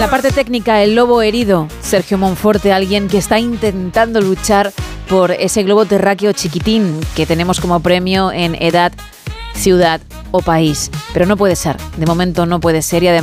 la parte técnica, el lobo herido, Sergio Monforte, alguien que está intentando luchar por ese globo terráqueo chiquitín que tenemos como premio en edad, ciudad o país. Pero no puede ser, de momento no puede ser, y además